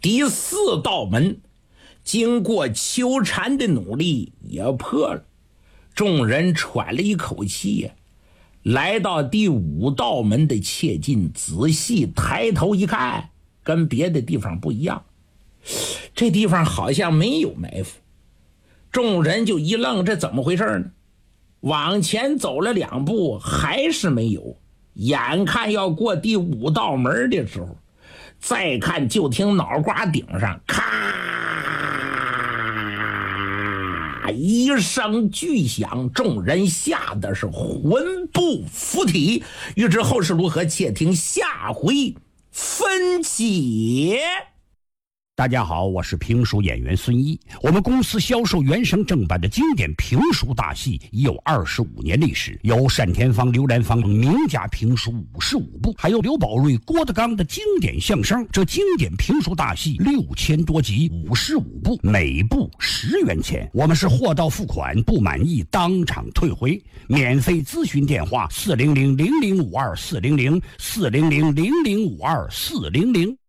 第4道门经过秋蝉的努力也破了，众人喘了一口气呀。来到第5道门的切近，仔细抬头一看，跟别的地方不一样，这地方好像没有埋伏。众人就一愣，这怎么回事呢？往前走了2步，还是没有。眼看要过第5道门的时候，再看就听脑瓜顶上咔一声巨响，众人吓得是魂不附体。欲知后事如何，且听下回分解。 大家好，我是评书演员孙一。我们公司销售原声正版的经典评书大戏已有25年历史，有单田芳、刘兰芳名家评书55部，还有刘宝瑞、郭德纲的经典相声。这经典评书大戏6000多集，55部，每部10元钱。我们是货到付款，不满意当场退回。免费咨询电话：400-0052-400，400-0052-400。